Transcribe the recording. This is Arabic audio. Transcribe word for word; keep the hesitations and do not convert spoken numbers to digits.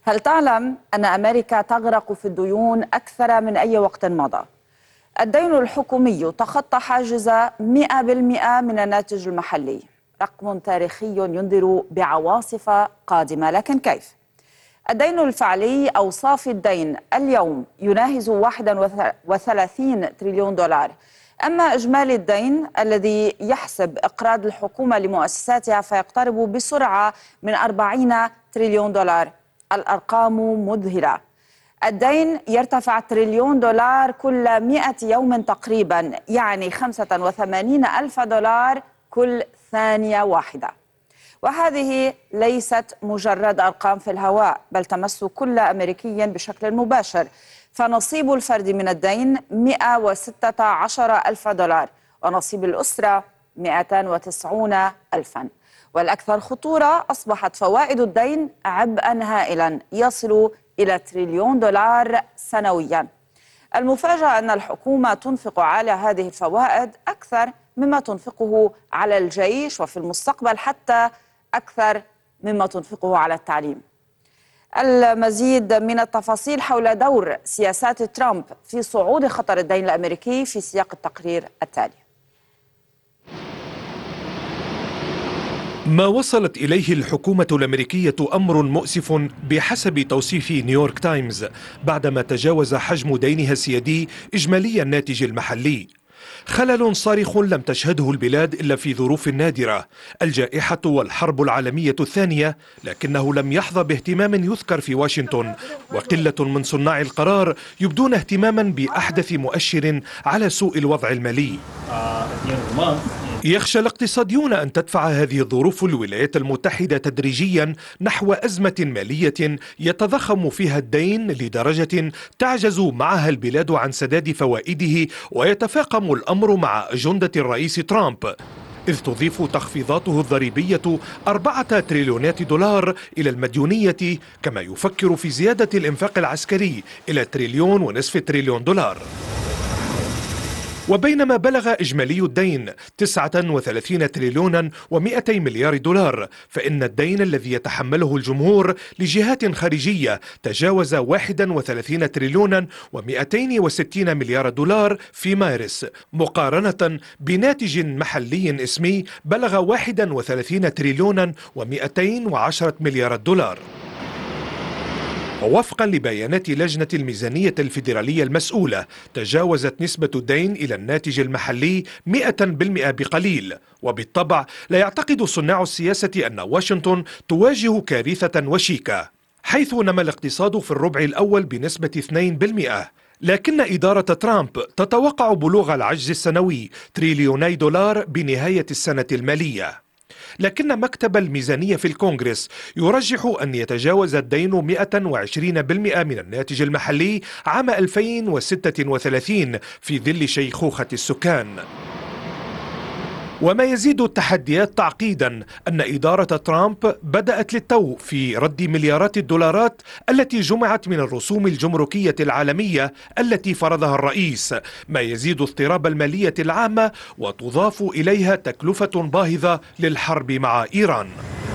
هل تعلم أن أمريكا تغرق في الديون أكثر من أي وقت مضى؟ الدين الحكومي تخطى حاجز مئة بالمئة من الناتج المحلي، رقم تاريخي ينذر بعواصف قادمة، لكن كيف؟ الدين الفعلي أو صافي الدين اليوم يناهز واحد وثلاثين تريليون دولار، أما إجمالي الدين الذي يحسب إقراض الحكومة لمؤسساتها فيقترب بسرعة من أربعين تريليون دولار. الأرقام مذهلة. الدين يرتفع تريليون دولار كل مئة يوم تقريبا، يعني خمسة وثمانين ألف دولار كل ثانية واحدة. وهذه ليست مجرد أرقام في الهواء، بل تمس كل أمريكي بشكل مباشر، فنصيب الفرد من الدين مئة وستة عشر ألف دولار ونصيب الأسرة مئتين وتسعين ألفا. والأكثر خطورة، أصبحت فوائد الدين عبئا هائلا يصل إلى تريليون دولار سنويا. المفاجأة أن الحكومة تنفق على هذه الفوائد أكثر مما تنفقه على الجيش، وفي المستقبل حتى أكثر مما تنفقه على التعليم. المزيد من التفاصيل حول دور سياسات ترامب في صعود خطر الدين الأمريكي في سياق التقرير التالي. ما وصلت إليه الحكومة الأمريكية أمر مؤسف بحسب توصيف نيويورك تايمز، بعدما تجاوز حجم دينها السيادي إجمالي الناتج المحلي. خلل صارخ لم تشهده البلاد إلا في ظروف نادرة، الجائحة والحرب العالمية الثانية، لكنه لم يحظى باهتمام يذكر في واشنطن، وقلة من صناع القرار يبدون اهتماما بأحدث مؤشر على سوء الوضع المالي. يخشى الاقتصاديون أن تدفع هذه الظروف الولايات المتحدة تدريجيا نحو أزمة مالية يتضخم فيها الدين لدرجة تعجز معها البلاد عن سداد فوائده، ويتفاقم الأمر مع أجندة الرئيس ترامب، إذ تضيف تخفيضاته الضريبية أربعة تريليونات دولار إلى المديونية، كما يفكر في زيادة الإنفاق العسكري إلى تريليون ونصف تريليون دولار. وبينما بلغ إجمالي الدين تسعة وثلاثين تريليونا ومئتي مليار دولار، فإن الدين الذي يتحمله الجمهور لجهات خارجية تجاوز واحد وثلاثين تريليونا ومئتين وستين مليار دولار في مارس، مقارنة بناتج محلي اسمي بلغ واحد وثلاثين تريليونا ومئتين وعشرة مليار دولار. ووفقا لبيانات لجنة الميزانية الفيدرالية المسؤولة، تجاوزت نسبة الدين إلى الناتج المحلي مئة بالمئة بقليل. وبالطبع لا يعتقد صناع السياسة أن واشنطن تواجه كارثة وشيكة، حيث نما الاقتصاد في الربع الأول بنسبة اثنين بالمئة، لكن إدارة ترامب تتوقع بلوغ العجز السنوي تريليوني دولار بنهاية السنة المالية. لكن مكتب الميزانية في الكونغرس يرجح أن يتجاوز الدين مئة وعشرين بالمئة من الناتج المحلي عام ألفين وستة وثلاثين في ظل شيخوخة السكان. وما يزيد التحديات تعقيدا أن إدارة ترامب بدأت للتو في رد مليارات الدولارات التي جمعت من الرسوم الجمركية العالمية التي فرضها الرئيس، ما يزيد اضطراب المالية العامة، وتضاف إليها تكلفة باهظة للحرب مع إيران.